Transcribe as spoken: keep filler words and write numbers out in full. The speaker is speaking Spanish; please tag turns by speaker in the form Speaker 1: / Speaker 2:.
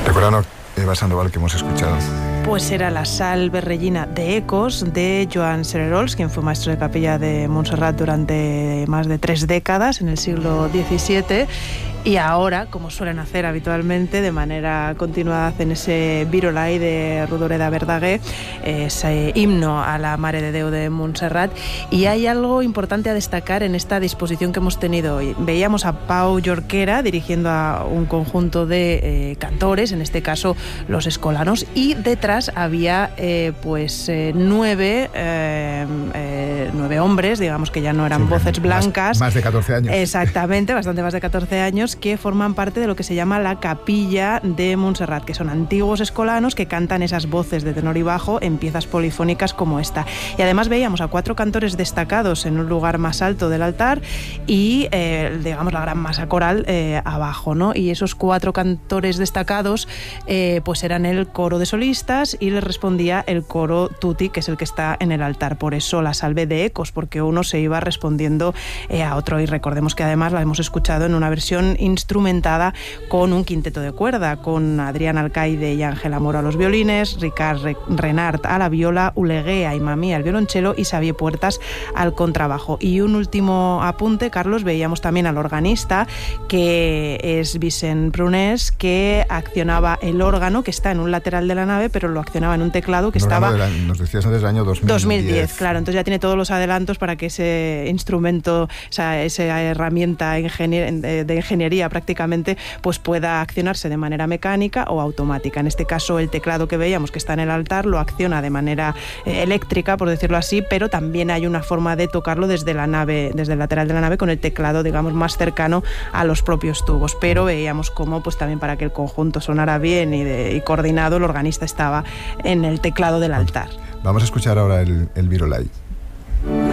Speaker 1: Recuérdanos, Eva Sandoval, que hemos escuchado.
Speaker 2: Pues era la Salve Regina de Ecos de Joan Cererols, quien fue maestro de capilla de Montserrat durante más de tres décadas, en el siglo diecisiete. Y ahora, como suelen hacer habitualmente, de manera continuada, hacen ese Virolai de Rodoreda Verdaguer, ese himno a la Mare de Déu de Montserrat. Y hay algo importante a destacar en esta disposición que hemos tenido hoy. Veíamos a Pau Jorquera dirigiendo a un conjunto de eh, cantores, en este caso los escolanos, y detrás había eh, pues eh, nueve, eh, eh, nueve hombres, digamos que ya no eran sí, voces blancas.
Speaker 1: Más, más de catorce años.
Speaker 2: Exactamente, bastante más de catorce años, que forman parte de lo que se llama la Capilla de Montserrat, que son antiguos escolanos que cantan esas voces de tenor y bajo en piezas polifónicas como esta. Y además veíamos a cuatro cantores destacados en un lugar más alto del altar y, eh, digamos, la gran masa coral eh, abajo, ¿no? Y esos cuatro cantores destacados eh, pues eran el coro de solistas y les respondía el coro tutti, que es el que está en el altar. Por eso la Salve de Ecos, porque uno se iba respondiendo eh, a otro. Y recordemos que además la hemos escuchado en una versión instrumentada con un quinteto de cuerda, con Adrián Alcaide y Ángela Moro a los violines, Ricard Renart a la viola, Uleguea y Mamí al violonchelo y Xavier Puertas al contrabajo. Y un último apunte, Carlos, veíamos también al organista, que es Vicent Prunés, que accionaba el órgano, que está en un lateral de la nave, pero lo accionaba en un teclado que
Speaker 1: el
Speaker 2: estaba...
Speaker 1: La, nos decías antes del año dos mil diez.
Speaker 2: dos mil diez, claro, entonces ya tiene todos los adelantos para que ese instrumento, o sea, esa herramienta ingenier- de ingeniería prácticamente pues pueda accionarse de manera mecánica o automática. En este caso el teclado que veíamos que está en el altar lo acciona de manera eh, eléctrica, por decirlo así, pero también hay una forma de tocarlo desde la nave, desde el lateral de la nave, con el teclado, digamos, más cercano a los propios tubos. Pero veíamos cómo, pues también para que el conjunto sonara bien y, de, y coordinado, el organista estaba en el teclado del altar.
Speaker 1: Vamos a escuchar ahora el, el Virolai.